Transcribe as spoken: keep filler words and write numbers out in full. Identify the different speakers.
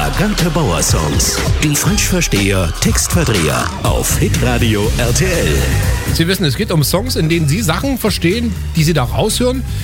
Speaker 1: Extravagante Bauersongs. Die Falschversteher, Textverdreher auf Hitradio R T L.
Speaker 2: Sie wissen, es geht um Songs, in denen Sie Sachen verstehen, die Sie da raushören,